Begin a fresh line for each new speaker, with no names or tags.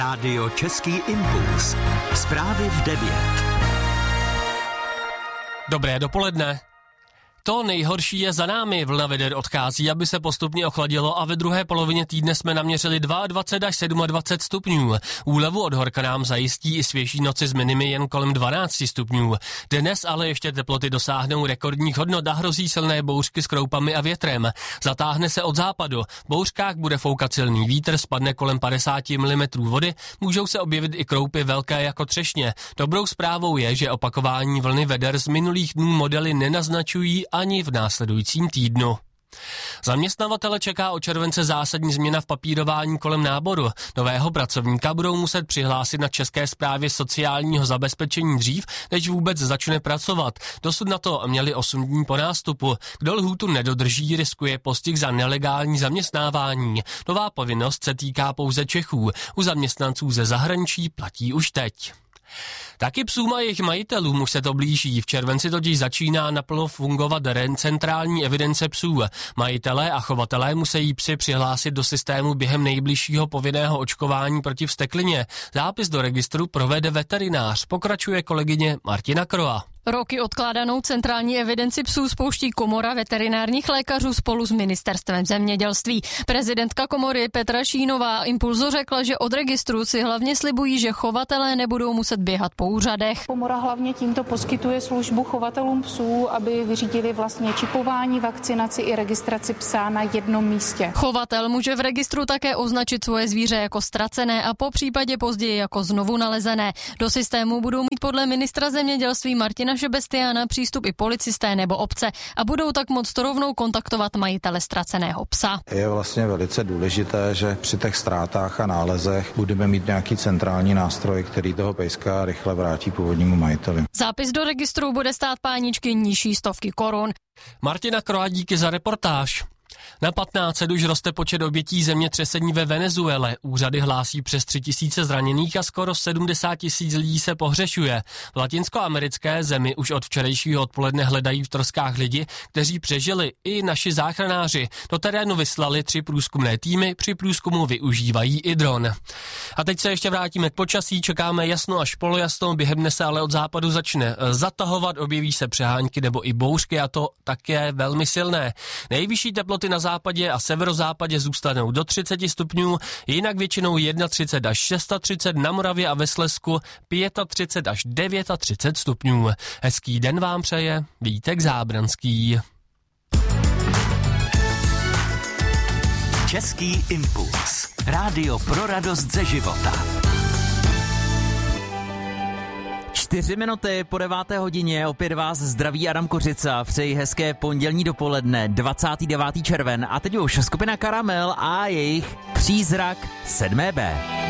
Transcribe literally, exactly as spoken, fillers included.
Rádio Český impuls. Zprávy v devět.
Dobré dopoledne. To nejhorší je za námi, vlna veder odchází, aby se postupně ochladilo a ve druhé polovině týdne jsme naměřili dvacet dva až dvacet sedm stupňů. Úlevu od horka nám zajistí i svěží noci s minimy jen kolem dvanáct stupňů. Dnes ale ještě teploty dosáhnou rekordních hodnot a hrozí silné bouřky s kroupami a větrem. Zatáhne se od západu, v bouřkách bude foukat silný vítr, spadne kolem padesát milimetrů vody, můžou se objevit i kroupy velké jako třešně. Dobrou zprávou je, že opakování vlny veder z minulých dnů modely nenaznačují ani v následujícím týdnu. Zaměstnavatele čeká od července zásadní změna v papírování kolem náboru. Nového pracovníka budou muset přihlásit na České správě sociálního zabezpečení dřív, než vůbec začne pracovat. Dosud na to měli osm dní po nástupu. Kdo lhůtu nedodrží, riskuje postih za nelegální zaměstnávání. Nová povinnost se týká pouze Čechů. U zaměstnanců ze zahraničí platí už teď. Taky psům a jejich majitelům už se to blíží. V červenci totiž začíná naplno fungovat centrální evidence psů. Majitelé a chovatelé musí psy přihlásit do systému během nejbližšího povinného očkování proti vzteklině. Zápis do registru provede veterinář, pokračuje kolegyně Martina Kroa.
Roky odkládanou centrální evidenci psů spouští Komora veterinárních lékařů spolu s Ministerstvem zemědělství. Prezidentka komory Petra Šínová Impulzu řekla, že od registru si hlavně slibují, že chovatelé nebudou muset běhat po úřadech.
Komora hlavně tímto poskytuje službu chovatelům psů, aby vyřídili vlastně čipování, vakcinaci i registraci psa na jednom místě.
Chovatel může v registru také označit svoje zvíře jako ztracené a po případě později jako znovu nalezené. Do systému budou mít podle ministra zemědělství Martina Šebestiána přístup i policisté nebo obce a budou tak moct rovnou kontaktovat majitele ztraceného psa.
Je vlastně velice důležité, že při těch ztrátách a nálezech budeme mít nějaký centrální nástroj, který toho pejska rychle vrátí původnímu majiteli.
Zápis do registru bude stát páničky nižší stovky korun.
Martina Kroa, díky za reportáž. Na patnáct set už roste počet obětí zemětřesení ve Venezuele. Úřady hlásí přes tři tisíce zraněných a skoro sedmdesát tisíc lidí se pohřešuje. V latinskoamerické zemi už od včerejšího odpoledne hledají v troskách lidi, kteří přežili, i naši záchranáři. Do terénu vyslali tři průzkumné týmy, při průzkumu využívají i dron. A teď se ještě vrátíme k počasí, čekáme jasno až polojasno, během dne se ale od západu začne zatahovat, objeví se přehánky nebo i bouřky a to také velmi silné. Nejvyšší teploty na západě a severozápadě zůstanou do třicet stupňů, jinak většinou třicet jedna až třicet šest, na Moravě a ve Slezsku třicet pět až třicet devět stupňů. Hezký den vám přeje Vítek Zábranský.
Český impuls. Rádio pro radost ze života.
Čtyři minuty po deváté hodině opět vás zdraví Adam Kořica. Přeji hezké pondělní dopoledne, dvacátého devátého června. A teď už skupina Karamel a jejich Přízrak sedmé bé.